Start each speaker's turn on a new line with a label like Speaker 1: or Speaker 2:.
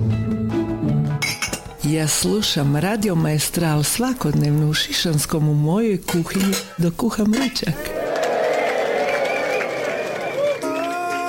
Speaker 1: Ja slušam Radio Maestral svakodnevno u Šišanskom u mojoj kuhinji dok kuham ručak.